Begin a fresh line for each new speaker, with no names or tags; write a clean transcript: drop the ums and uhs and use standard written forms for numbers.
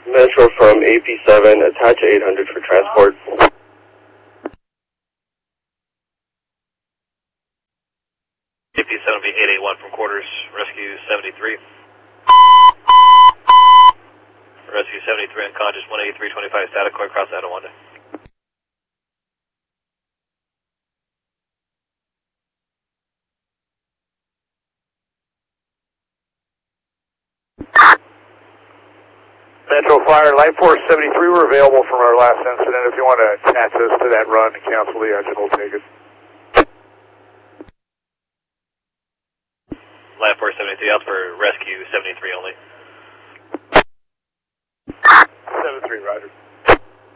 Metro from AP7, attach 800 for transport.
AP7 will be 881 from quarters, rescue 73. Rescue 73 unconscious, 18325 static, core across Etiwanda.
Metro Fire, Life Force 73, we're available from our last incident. If you want to attach us to that run and cancel the engine, we'll take it.
Life Force 73 out for rescue 73 only.
73, roger.